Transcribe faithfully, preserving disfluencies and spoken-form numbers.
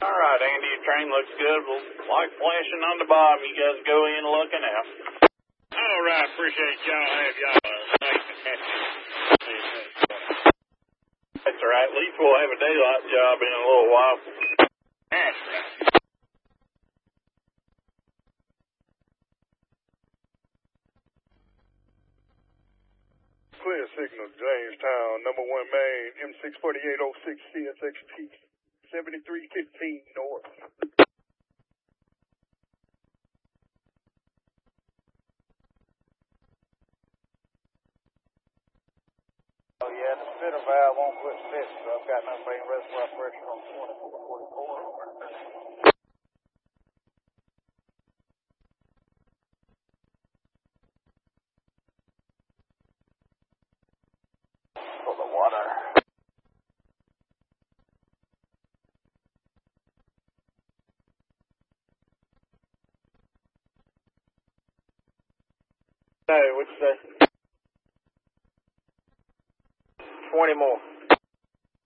All right, Andy, your train looks good. Well, like flashing on the bottom, you guys go in looking out. All right, appreciate y'all. Have y'all a safe and happy. That's all right. At least we'll have a daylight job in a little while. That's right. Clear signal, Jamestown, number one main, M six forty-eight oh six C S X T, seventy-three fifteen north. Oh yeah, the spitter valve won't quit spitting, so I've got enough main reservoir pressure on twenty-four forty-four. For the water. Hey, what'd you say? twenty more.